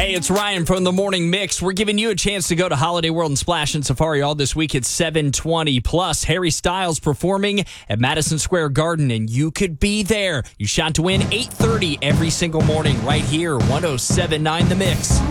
Hey, it's Ryan from the Morning Mix. We're giving you a chance to go to Holiday World and Splash and Safari all this week at 7:20. Plus, Harry Styles performing at Madison Square Garden, and you could be there. You shot to win 8:30 every single morning right here, 107.9 The Mix.